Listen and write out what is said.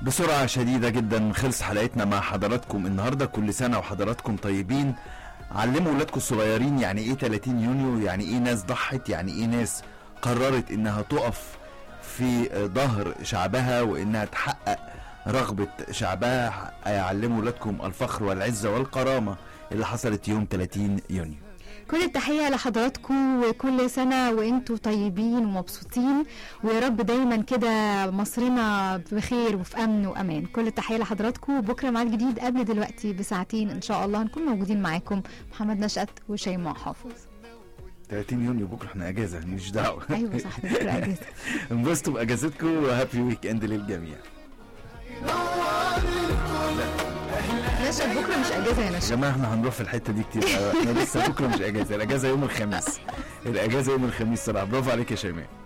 بسرعة شديدة جدا خلص حلقتنا مع حضراتكم النهاردة. كل سنة وحضراتكم طيبين. علموا ولادكم الصغيرين يعني ايه 30 يونيو، يعني ايه ناس ضحت، يعني ايه ناس قررت انها تقف في ظهر شعبها وانها تحقق رغبة شعبها. علموا ولادكم الفخر والعزة والكرامة اللي حصلت يوم 30 يونيو. كل التحية لحضراتكم، وكل سنة وانتوا طيبين ومبسوطين، ويا رب دايما كده مصرنا بخير وفي امن وامان. كل التحية لحضراتكم، وبكرة ميعاد جديد قبل دلوقتي بساعتين ان شاء الله هنكون موجودين معاكم محمد نشأت وشيماء حافظ. 30 يونيو بكره احنا اجازة مش دعوة. ايوه صح، بكرة اجازة. انبسطوا باجازتكم وهابي ويك اند للجميع. نشأت بكرة مش اجازة يا نشأت. يا جماعة احنا هنروح في الحتة دي كتير. احنا لسه بكرة مش اجازة، الاجازة يوم الخميس. الاجازة يوم الخميس صراحة. برافو عليك يا شيماء.